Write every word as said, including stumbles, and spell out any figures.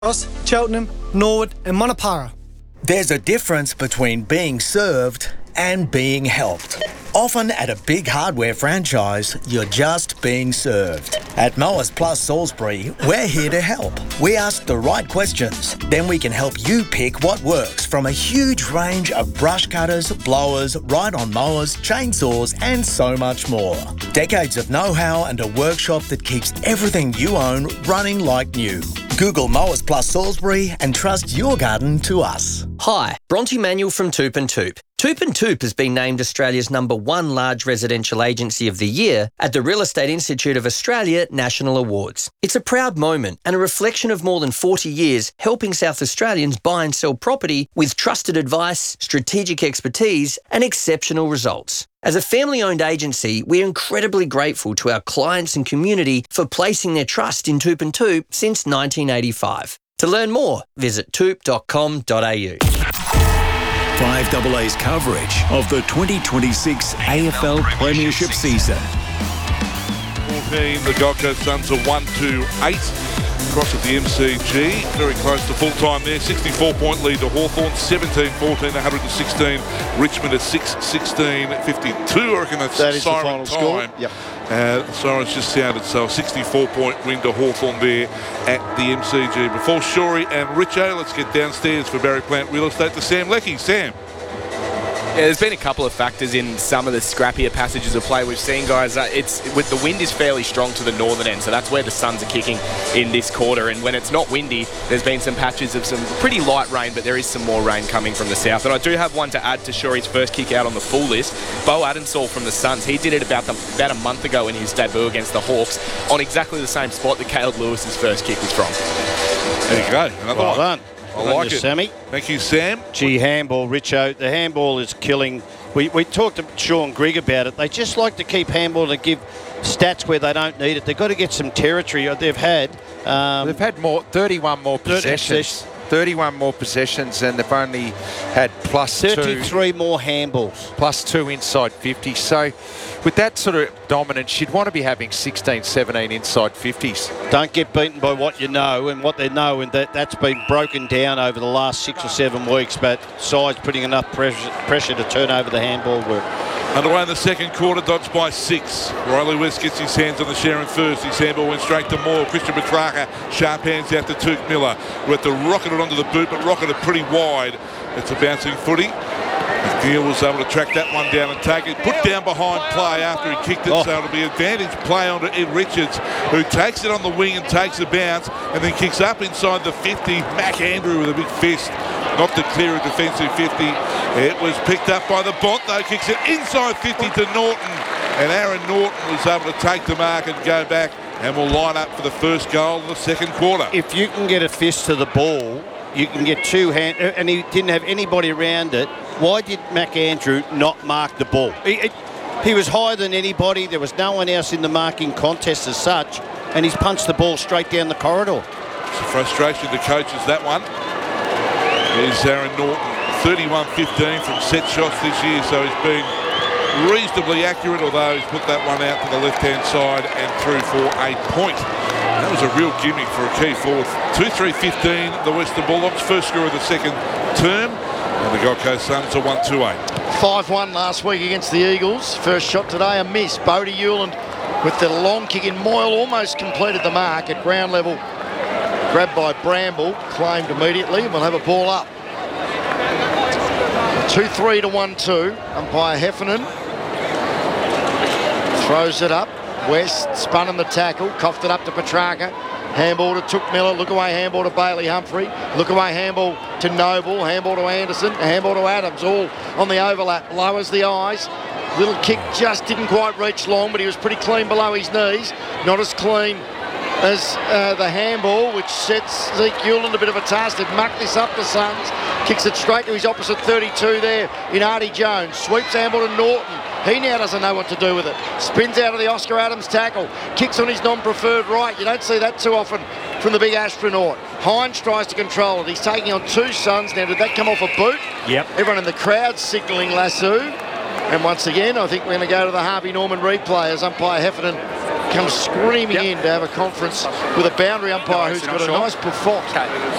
Ross, Cheltenham, Norwood and Monopara. There's a difference between being served and being helped. Often at a big hardware franchise, you're just being served. At Mowers Plus Salisbury, we're here to help. We ask the right questions, then we can help you pick what works from a huge range of brush cutters, blowers, ride-on mowers, chainsaws and so much more. Decades of know-how and a workshop that keeps everything you own running like new. Google Mowers Plus Salisbury and trust your garden to us. Hi, Bronte Manuel from Toop and Toop. Toop and Toop has been named Australia's number one large residential agency of the year at the Real Estate Institute of Australia National Awards. It's a proud moment and a reflection of more than forty years helping South Australians buy and sell property with trusted advice, strategic expertise and exceptional results. As a family-owned agency, we're incredibly grateful to our clients and community for placing their trust in Toop and Toop since nineteen eighty-five. To learn more, visit toop dot com dot a u. five A A's coverage of the twenty twenty-six A F L Premiership season. fourteen, the Gold Coast Suns are one two eight. Across at the M C G, very close to full time there. sixty-four point lead to Hawthorn, seventeen fourteen, one hundred sixteen. Richmond at six sixteen fifty-two. I reckon that's that is siren the final time. score. Yep. Uh, Sirens just sounded, so a sixty-four point win to Hawthorn there at the M C G. Before Shorey and Richo, let's get downstairs for Barry Plant Real Estate to Sam Leckie. Sam. Yeah, there's been a couple of factors in some of the scrappier passages of play we've seen, guys. Uh, it's with the wind is fairly strong to the northern end, so that's where the Suns are kicking in this quarter. And when it's not windy, there's been some patches of some pretty light rain, but there is some more rain coming from the south. And I do have one to add to Shorey's first kick out on the full list. Bo Adensall from the Suns. He did it about the, about a month ago in his debut against the Hawks on exactly the same spot that Caleb Lewis's first kick was from. There you go. Another Well one. done. I Well like done, it. Sammy. Thank you, Sam. Gee, handball, Richo. The handball is killing. We, we talked to Sean Grigg about it. They just like to keep handball to give stats where they don't need it. They've got to get some territory. They've had. Um, They've had more, thirty-one more possessions. thirty-one more possessions, and they've only had plus thirty-three two, more handballs. plus two inside fifty. So with that sort of dominance, you'd want to be having sixteen, seventeen inside fifties. Don't get beaten by what you know and what they know, and that, that's been broken down over the last six or seven weeks, but sides putting enough pressure, pressure to turn over the handball work. Underway in the second quarter, dodged by six. Riley West gets his hands on the Sharon first. His handball went straight to Moore. Christian Petrarca, sharp hands out to Took Miller, who had to rocket it onto the boot, but rocketed pretty wide. It's a bouncing footy. McNeil was able to track that one down and take it. Put down behind play after he kicked it, oh. So it'll be advantage play onto Ed Richards, who takes it on the wing and takes a bounce, and then kicks up inside the fifty. Mac Andrew with a big fist. Not to clear a defensive fifty. It was picked up by the Bont, though. Kicks it inside fifty to Norton. And Aaron Norton was able to take the mark and go back, and will line up for the first goal in the second quarter. If you can get a fist to the ball, you can get two hands, and he didn't have anybody around it. Why did Mac Andrew not mark the ball? He, he was higher than anybody. There was no one else in the marking contest as such, and he's punched the ball straight down the corridor. It's a frustration to coaches, that one. There's Aaron Norton, thirty-one fifteen from set shots this year, so he's been reasonably accurate, although he's put that one out to the left-hand side and through for a point. That was a real gimmick for a key forward. two three fifteen, the Western Bulldogs, first score of the second term. And the Gold Coast Suns are one two eight. five one last week against the Eagles. First shot today, a miss. Bodie Hewland with the long kick in. Moyle almost completed the mark at ground level. Grabbed by Bramble, claimed immediately, and we'll have a ball up. two three to one two. Umpire Heffernan throws it up. West spun in the tackle, coughed it up to Petrarca. Handball to Took Miller, look away handball to Bailey Humphrey, look away handball to Noble, handball to Anderson, handball to Adams, all on the overlap, lowers the eyes. Little kick just didn't quite reach long, but he was pretty clean below his knees. Not as clean as uh, the handball, which sets Zeke Hewland a bit of a task. They've mucked this up, the Suns. Kicks it straight to his opposite thirty-two there in Artie Jones. Sweeps handball to Norton. He now doesn't know what to do with it. Spins out of the Oscar Adams tackle. Kicks on his non-preferred right. You don't see that too often from the big astronaut. Hines tries to control it. He's taking on two Suns. Now, did that come off a boot? Yep. Everyone in the crowd signalling lasso. And once again, I think we're going to go to the Harvey Norman replay as umpire Heffernan comes screaming Yep. in to have a conference with a boundary umpire No, who's you're got not a sure. nice performance. Okay.